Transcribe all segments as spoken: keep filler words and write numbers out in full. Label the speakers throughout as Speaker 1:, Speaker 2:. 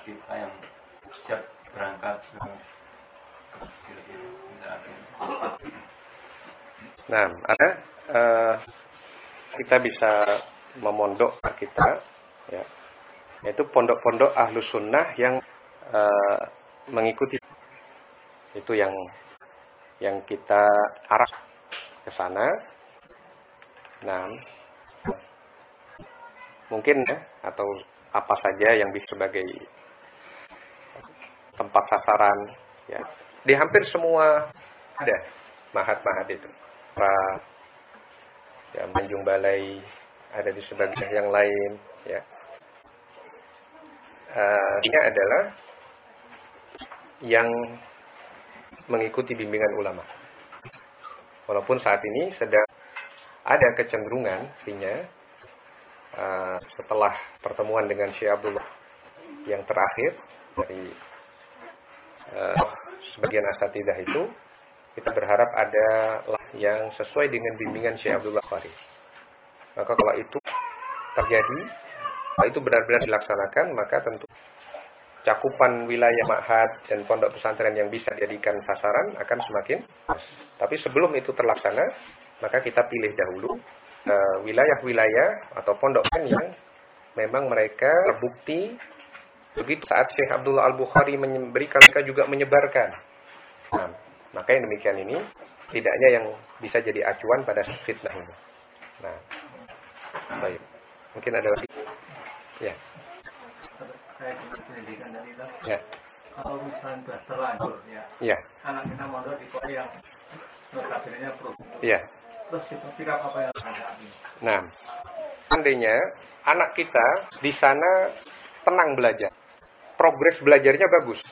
Speaker 1: kita yang siap berangkat ke Mesir itu misalnya.
Speaker 2: Nah, ada uh, kita bisa memondok kita, ya, yaitu pondok-pondok Ahlus Sunnah yang uh, mengikuti itu yang yang kita arah ke sana. Nah, mungkin ya, atau apa saja yang bisa sebagai tempat sasaran, ya. Di hampir semua ada mahat-mahat itu. Para ya, Tanjung Balai ada di sebagian yang lain, ya. Uh, ini adalah yang mengikuti bimbingan ulama. Walaupun saat ini sedang ada kecenderungan, artinya uh, setelah pertemuan dengan Syekh Abdullah yang terakhir dari uh, sebagian asatidzah itu, kita berharap ada yang sesuai dengan bimbingan Syekh Abdullah Bukhari. Maka kalau itu terjadi, kalau itu benar-benar dilaksanakan, maka tentu cakupan wilayah ma'had dan pondok pesantren yang bisa dijadikan sasaran akan semakin. Tapi sebelum itu terlaksana, maka kita pilih dahulu uh, wilayah-wilayah atau pondok yang memang mereka terbukti begitu saat Syekh Abdullah Al-Bukhari memberikan, mereka juga menyebarkan. Nah, maka yang demikian ini tidaknya yang bisa jadi acuan pada fitnah ini. Nah, baik. Mungkin ada lagi? Ya.
Speaker 3: Saya pendidikan tadi itu.
Speaker 2: Ya.
Speaker 3: Kalau misalnya sudah terlanjur, ya.
Speaker 2: Ya.
Speaker 3: Anak kita mondok di kota yang notabene pro.
Speaker 2: Ya.
Speaker 3: Terus sikap apa yang ada ini?
Speaker 2: Nah, seandainya anak kita di sana tenang belajar, progres belajarnya bagus,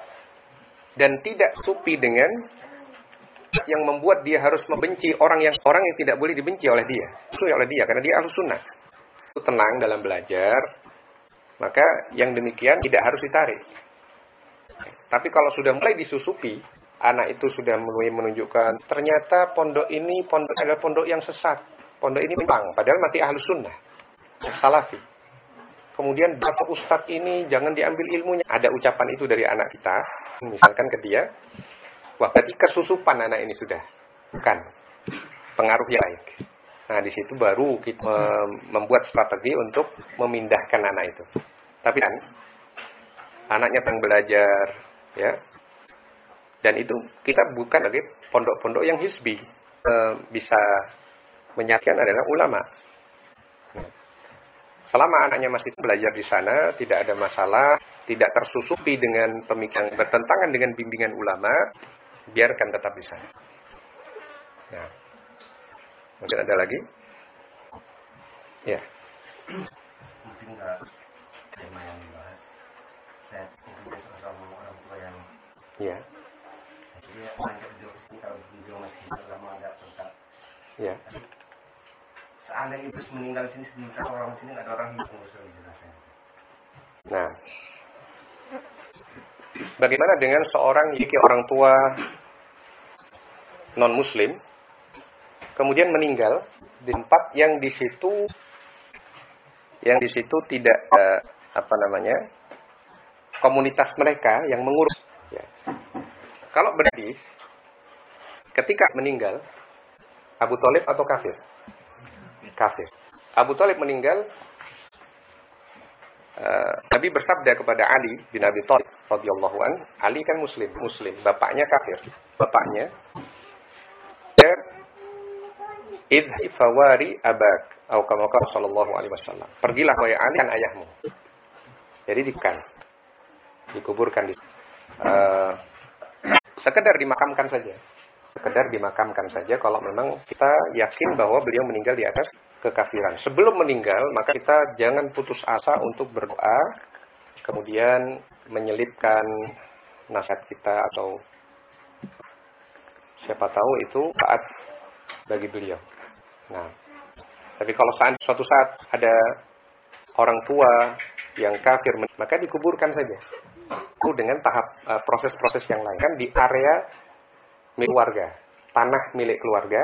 Speaker 2: dan tidak supi dengan yang membuat dia harus membenci orang yang orang yang tidak boleh dibenci oleh dia, itu oleh dia karena dia Ahlus Sunnah. Itu tenang dalam belajar, maka yang demikian tidak harus ditarik. Tapi kalau sudah mulai disusupi, anak itu sudah mulai menunjukkan ternyata pondok ini pondok adalah pondok yang sesat, pondok ini memang padahal masih Ahlus Sunnah, Salafi. Kemudian bapak ustadz ini jangan diambil ilmunya. Ada ucapan itu dari anak kita, misalkan ke dia, wah berarti kesusupan anak ini sudah, bukan pengaruh yang baik. Nah di situ baru kita membuat strategi untuk memindahkan anak itu. Tapi kan anaknya pengen belajar, ya, dan itu kita bukan lagi pondok-pondok yang hizbi, e, bisa menyatukan adalah ulama. Selama anaknya masih belajar di sana, tidak ada masalah, tidak tersusupi dengan pemikiran bertentangan dengan bimbingan ulama, biarkan tetap di sana. Ya. Mungkin ada lagi? Ya.
Speaker 1: Mungkin nggak tema yang dibahas. Saya mungkin soal orang tua yang.
Speaker 2: Ya.
Speaker 1: Jadi lanjut video kesini kalau video masih lama ada tetap.
Speaker 2: Ya.
Speaker 1: Seandainya Idrus meninggal sini sebentar orang sini nggak ada orang hidup nggak usah dijelasin.
Speaker 2: Nah, bagaimana dengan seorang memiliki orang tua non Muslim, kemudian meninggal di tempat yang di situ, yang di situ tidak uh, apa namanya komunitas mereka yang mengurus. Ya. Kalau berarti ketika meninggal Abu Thalib atau kafir? Kafir. Abu Thalib meninggal, uh, Nabi bersabda kepada Ali bin Abi Thalib radhiyallahu an, Ali kan muslim, muslim, bapaknya kafir. Bapaknya idhi fawari abak atau kama qala sallallahu alaihi wasallam. Pergilah wahai Ali kan ayahmu. Jadi dikan dikuburkan di uh, sekedar dimakamkan saja. Sekedar dimakamkan saja kalau memang kita yakin bahwa beliau meninggal di atas kekafiran. Sebelum meninggal, maka kita jangan putus asa untuk berdoa, kemudian menyelipkan nasihat kita atau siapa tahu itu taat bagi beliau. Nah, tapi kalau saat suatu saat ada orang tua yang kafir, maka dikuburkan saja. Itu dengan tahap uh, proses-proses yang lain kan di area milik keluarga, tanah milik keluarga,